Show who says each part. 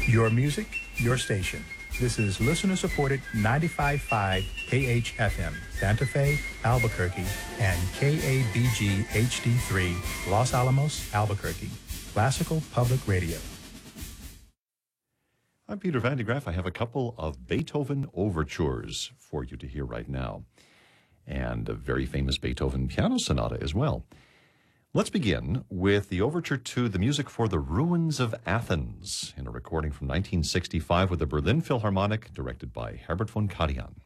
Speaker 1: Your music, your station. This is listener-supported 95.5 KHFM, Santa Fe, Albuquerque, and KABG HD3, Los Alamos, Albuquerque. Classical Public Radio.
Speaker 2: I'm Peter Van de Graaff. I have a couple of Beethoven overtures for you to hear right now, and a very famous Beethoven piano sonata as well. Let's begin with the overture to the music for The Ruins of Athens, in a recording from 1965 with the Berlin Philharmonic, directed by Herbert von Karajan.